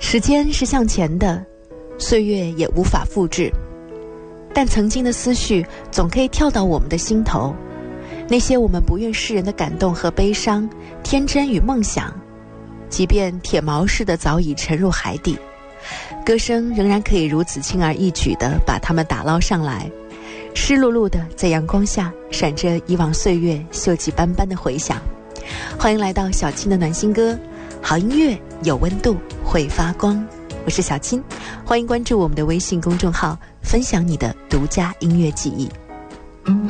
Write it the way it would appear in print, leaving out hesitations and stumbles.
时间是向前的，岁月也无法复制，但曾经的思绪总可以跳到我们的心头，那些我们不愿世人的感动和悲伤，天真与梦想，即便铁锚似的早已沉入海底，歌声仍然可以如此轻而易举地把它们打捞上来，湿漉漉的在阳光下闪着以往岁月锈迹斑斑的回响。欢迎来到小青的暖心歌，好音乐有温度会发光，我是小青，欢迎关注我们的微信公众号，分享你的独家音乐记忆。